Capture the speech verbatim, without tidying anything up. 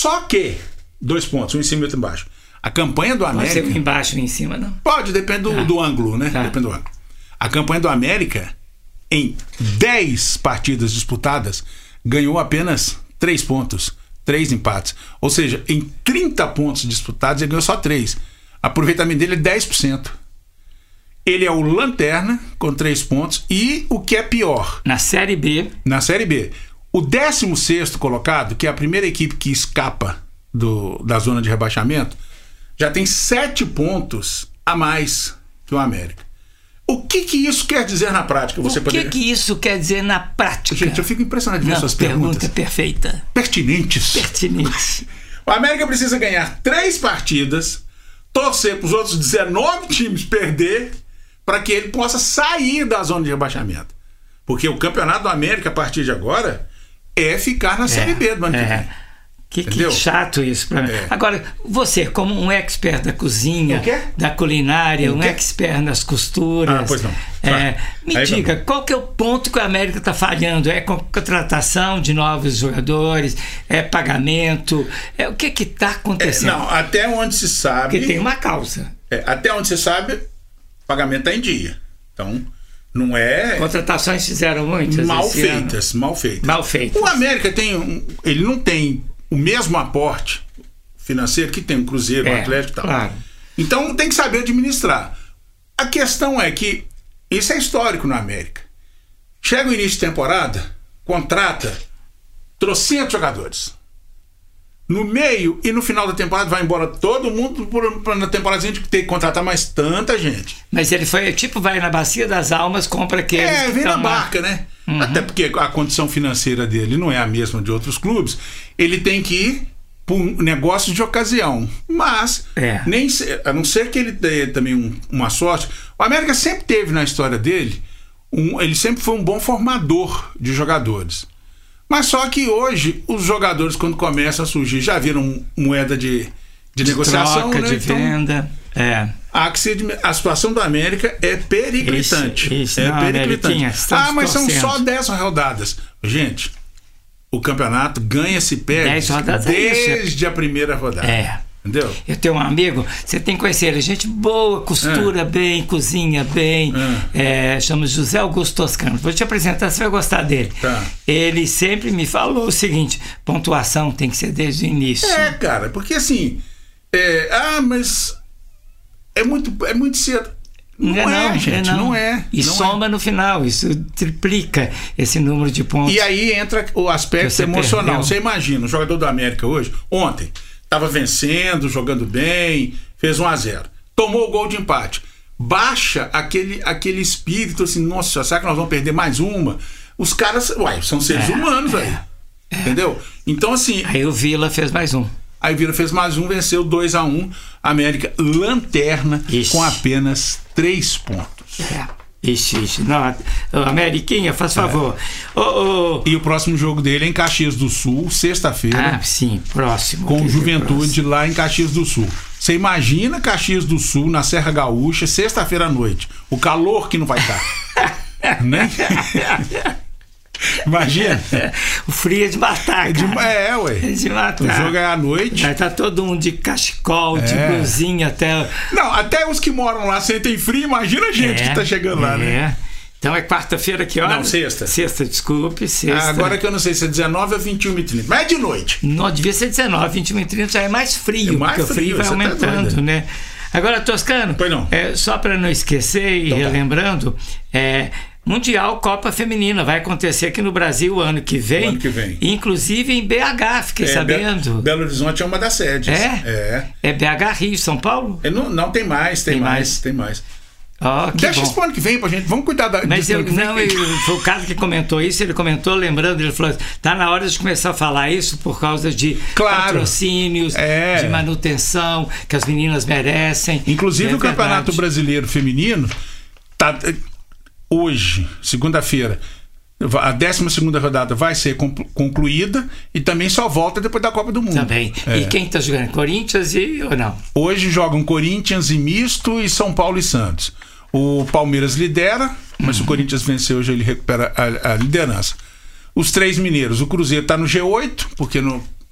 Só que, dois pontos, um em cima e outro embaixo. A campanha do América... Pode ser um embaixo e um em cima, não? Pode, depende do, ah. do ângulo, né? Ah. Depende do ângulo. A campanha do América, em dez partidas disputadas, ganhou apenas três pontos, três empates. Ou seja, em trinta pontos disputados, ele ganhou só três. O aproveitamento dele é dez por cento. Ele é o lanterna, com três pontos, e o que é pior... Na Série B... Na Série B. O décimo sexto colocado, que é a primeira equipe que escapa do, da zona de rebaixamento, já tem sete pontos a mais que o América. O que que isso quer dizer na prática? Você o que poderia... que isso quer dizer na prática? Gente, eu fico impressionado de ver Não, suas pergunta perguntas. perfeita. Pertinentes. Pertinentes. O América precisa ganhar três partidas, torcer para os outros dezenove times perder, para que ele possa sair da zona de rebaixamento. Porque o campeonato do América, a partir de agora, é ficar na é, Série B do ano que é. vem. Que, que chato isso para mim. É. Agora, você, como um expert da cozinha, da culinária, um expert nas costuras, ah, pois não. É, me Aí diga, vamos. Qual que é o ponto que a América está falhando? É contratação de novos jogadores? É pagamento? É, o que que está acontecendo? É, não, até onde se sabe... Porque tem uma causa. É, até onde se sabe... O pagamento está em dia. Então, não é... Contratações fizeram muitas mal feitas, mal feitas. Mal feitas. O América tem um, ele não tem o mesmo aporte financeiro que tem o Cruzeiro, é, o Atlético e tal. Claro. Então, tem que saber administrar. A questão é que isso é histórico no América. Chega o início de temporada, contrata trocentos jogadores. No meio e no final da temporada vai embora todo mundo para na temporada a gente ter que contratar mais tanta gente. Mas ele foi tipo, vai na bacia das almas, compra aqueles. É, vem na lá. barca, né? Uhum. Até porque a condição financeira dele não é a mesma de outros clubes. Ele tem que ir por negócios de ocasião. Mas, é. nem a não ser que ele tenha também um, uma sorte. O América sempre teve na história dele, um, ele sempre foi um bom formador de jogadores. Mas só que hoje, os jogadores, quando começam a surgir, já viram moeda de, de, de negociação, troca, né? de então, venda. É. A, a situação do América é periclitante. Isso, isso, é não, periclitante. Ah, mas torcendo. são só dez rodadas. Gente, o campeonato ganha-se perde desde é a primeira rodada. É. Entendeu? Eu tenho um amigo, você tem que conhecer ele, gente boa, costura é. bem, cozinha bem, é. É, chama José Augusto Toscano. Vou te apresentar, você vai gostar dele. Tá. Ele sempre me falou o seguinte: pontuação tem que ser desde o início. É, cara, porque assim, é, ah, mas é muito, é muito cedo. Não, não é, não, gente, não, não é. E não soma é. no final, isso triplica esse número de pontos. E aí entra o aspecto emocional. Perdeu. Você imagina, o jogador do América hoje, ontem, estava vencendo, jogando bem, fez um a zero. Tomou o gol de empate. Baixa aquele, aquele espírito assim, nossa, será que nós vamos perder mais uma? Os caras, uai, são seres é, humanos aí. É, entendeu? Então, assim... Aí o Vila fez mais um. Aí o Vila fez mais um, venceu dois a um. América, lanterna, ixi. Com apenas três pontos. É. Ixi, ixi. Não, Ameriquinha, faz favor. É. Oh, oh. E o próximo jogo dele é em Caxias do Sul, sexta-feira. Ah, sim, próximo. Com Juventude lá em Caxias do Sul. Você imagina Caxias do Sul, na Serra Gaúcha, sexta-feira à noite. O calor que não vai estar. Né? Imagina. O frio é de matar, é, de, é, ué. É de matar. O jogo é à noite. Vai estar todo mundo de cachecol, é. de blusinha até... Não, até os que moram lá sentem frio, imagina a gente é, que tá chegando lá, é. né? Então é quarta-feira que hora? Não, sexta. Sexta, desculpe, sexta. Ah, agora que eu não sei se é dezenove ou vinte e uma e trinta, mas é de noite. Não, devia ser dezenove, vinte e uma e trinta já é mais frio, é mais porque frio, o frio vai aumentando, tá né? Agora, Toscano, pois não. É, só para não esquecer e então, relembrando, é... Mundial Copa Feminina vai acontecer aqui no Brasil o ano que vem, o ano que vem. Inclusive em B H, fiquei é, sabendo. Be- Belo Horizonte é uma das sedes. É? É, é B H, Rio, São Paulo? É, não, não, tem mais, tem, tem mais, mais, tem mais. Oh, Deixa bom. isso pro ano que vem pra gente, vamos cuidar da... Mas eu, não, eu, foi o cara que comentou isso, ele comentou, lembrando, ele falou, tá na hora de começar a falar isso por causa de claro. patrocínios, é. de manutenção, que as meninas merecem. Inclusive é o verdade. Campeonato Brasileiro Feminino tá... Hoje, segunda-feira, a décima segunda rodada vai ser concluída e também só volta depois da Copa do Mundo. Também. É. E quem está jogando? Corinthians e ou não? Hoje jogam Corinthians e misto e São Paulo e Santos. O Palmeiras lidera, mas uhum. o Corinthians venceu, hoje ele recupera a, a liderança. Os três mineiros, o Cruzeiro está no G oito, porque no,